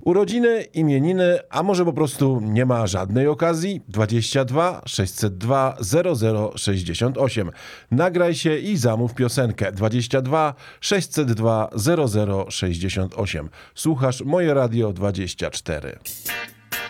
Urodziny, imieniny, a może po prostu nie ma żadnej okazji? 22 602 0068. Nagraj się i zamów piosenkę. 22 602 0068. Słuchasz Moje Radio 24.